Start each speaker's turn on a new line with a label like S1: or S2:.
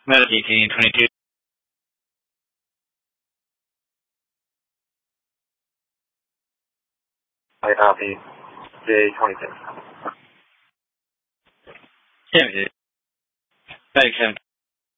S1: Metal 1822.
S2: I copy. J26.
S1: 76. Medic 7.